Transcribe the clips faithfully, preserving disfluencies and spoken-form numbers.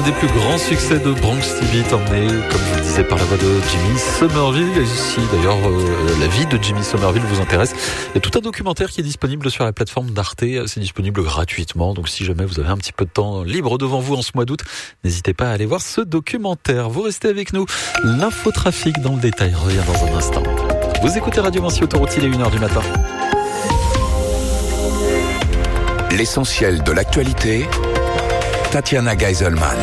des plus grands succès de Bronx T V est emmené, comme je le disais, par la voix de Jimmy Somerville. Et si d'ailleurs euh, la vie de Jimmy Somerville vous intéresse, il y a tout un documentaire qui est disponible sur la plateforme d'Arte. C'est disponible gratuitement, donc si jamais vous avez un petit peu de temps libre devant vous en ce mois d'août, n'hésitez pas à aller voir ce documentaire. Vous restez avec nous. L'infotrafic dans le détail revient dans un instant. Vous écoutez Radio Vinci Autoroute, il est une heure du matin. L'essentiel de l'actualité, Tatiana Geiselman.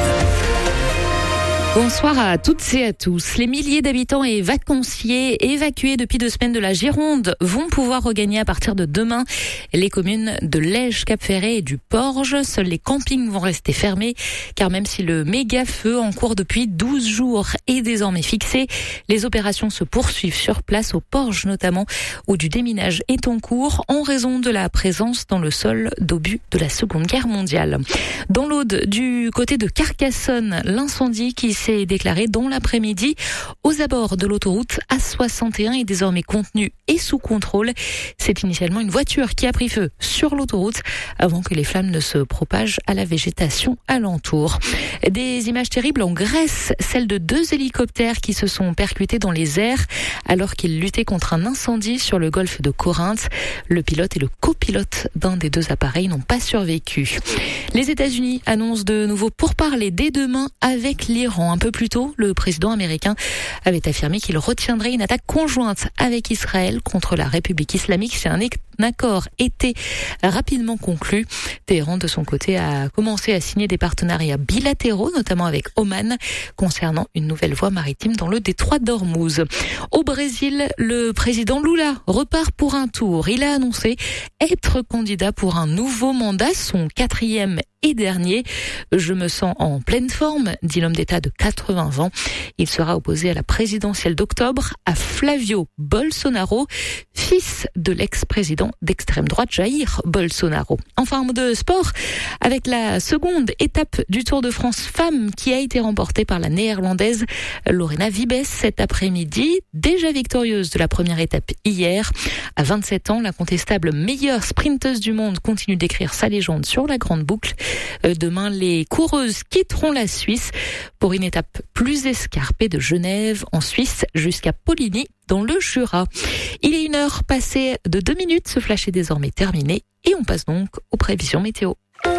Bonsoir à toutes et à tous. Les milliers d'habitants et vacanciers évacués depuis deux semaines de la Gironde vont pouvoir regagner à partir de demain les communes de Lège, Cap-Ferré et du Porge. Seuls les campings vont rester fermés, car même si le méga-feu en cours depuis douze jours est désormais fixé, les opérations se poursuivent sur place, au Porge notamment, où du déminage est en cours en raison de la présence dans le sol d'obus de la Seconde Guerre mondiale. Dans l'Aude, du côté de Carcassonne, l'incendie qui s'est déclaré dans l'après-midi aux abords de l'autoroute A soixante et un est désormais contenu et sous contrôle. C'est initialement une voiture qui a pris feu sur l'autoroute avant que les flammes ne se propagent à la végétation alentour. Des images terribles en Grèce, celles de deux hélicoptères qui se sont percutés dans les airs alors qu'ils luttaient contre un incendie sur le golfe de Corinthe. Le pilote et le copilote d'un des deux appareils n'ont pas survécu. Les États-Unis annoncent de nouveau pourparlers dès demain avec l'Iran. Un peu plus tôt, le président américain avait affirmé qu'il retiendrait une attaque conjointe avec Israël contre la République islamique si un accord était rapidement conclu. Téhéran, de son côté, a commencé à signer des partenariats bilatéraux, notamment avec Oman, concernant une nouvelle voie maritime dans le détroit d'Ormuz. Au Brésil, le président Lula repart pour un tour. Il a annoncé être candidat pour un nouveau mandat, son quatrième et dernier. Je me sens en pleine forme, dit l'homme d'État de quatre-vingts ans. Il sera opposé à la présidentielle d'octobre à Flavio Bolsonaro, fils de l'ex-président d'extrême droite Jair Bolsonaro. Enfin, un mot de sport avec la seconde étape du Tour de France Femmes qui a été remportée par la néerlandaise Lorena Wiebes cet après-midi, déjà victorieuse de la première étape hier. À vingt-sept ans, l'incontestable meilleure sprinteuse du monde continue d'écrire sa légende sur la grande boucle. Demain, les coureuses quitteront la Suisse pour une étape plus escarpée de Genève en Suisse jusqu'à Poligny dans le Jura. Il est une heure passée de deux minutes, ce flash est désormais terminé et on passe donc aux prévisions météo.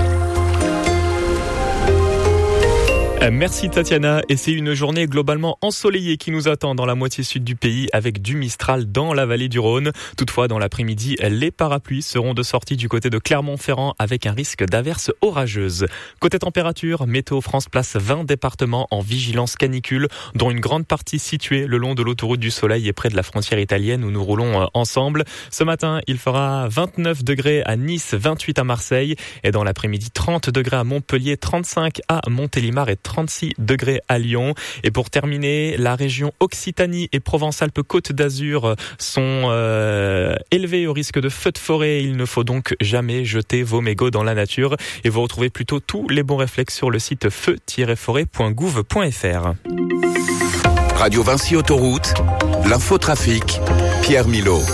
Merci Tatiana, et c'est une journée globalement ensoleillée qui nous attend dans la moitié sud du pays avec du Mistral dans la vallée du Rhône. Toutefois, dans l'après-midi, les parapluies seront de sortie du côté de Clermont-Ferrand avec un risque d'averses orageuses. Côté température, Météo France place vingt départements en vigilance canicule, dont une grande partie située le long de l'autoroute du Soleil et près de la frontière italienne où nous roulons ensemble. Ce matin, il fera vingt-neuf degrés à Nice, vingt-huit à Marseille et dans l'après-midi, trente degrés à Montpellier, trente-cinq à Montélimar et trente-six degrés à Lyon. Et pour terminer, la région Occitanie et Provence-Alpes-Côte d'Azur sont euh, élevées au risque de feux de forêt. Il ne faut donc jamais jeter vos mégots dans la nature. Et vous retrouvez plutôt tous les bons réflexes sur le site feu tiret forêt point gouv point f r. Radio Vinci Autoroute, l'infotrafic, Pierre Milot.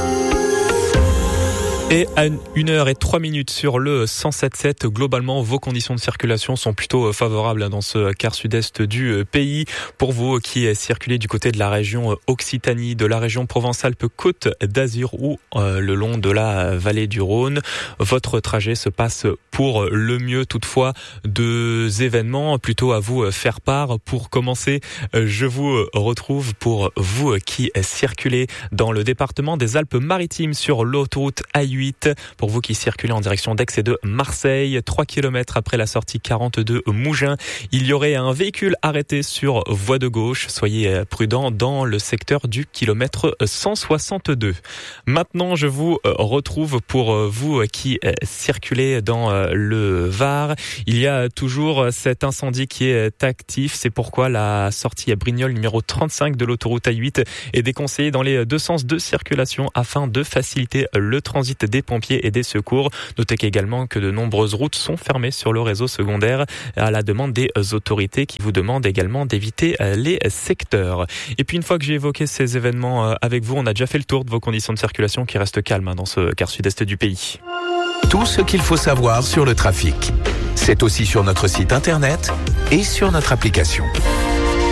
Et à une heure et trois minutes sur le cent sept sept, globalement, vos conditions de circulation sont plutôt favorables dans ce quart sud-est du pays. Pour vous qui circulez du côté de la région Occitanie, de la région Provence-Alpes-Côte d'Azur ou euh, le long de la vallée du Rhône, votre trajet se passe pour le mieux. Toutefois, deux événements plutôt à vous faire part. Pour commencer, je vous retrouve pour vous qui circulez dans le département des Alpes-Maritimes sur l'autoroute A huit. Pour vous qui circulez en direction d'Aix et de Marseille, trois kilomètres après la sortie quarante-deux Mougins, il y aurait un véhicule arrêté sur voie de gauche. Soyez prudents dans le secteur du kilomètre cent soixante-deux. Maintenant, je vous retrouve pour vous qui circulez dans le Var. Il y a toujours cet incendie qui est actif. C'est pourquoi la sortie à Brignoles numéro trente-cinq de l'autoroute A huit est déconseillée dans les deux sens de circulation afin de faciliter le transit des pompiers et des secours. Notez également que de nombreuses routes sont fermées sur le réseau secondaire à la demande des autorités qui vous demandent également d'éviter les secteurs. Et puis une fois que j'ai évoqué ces événements avec vous, on a déjà fait le tour de vos conditions de circulation qui restent calmes dans ce quart sud-est du pays. Tout ce qu'il faut savoir sur le trafic. C'est aussi sur notre site internet et sur notre application.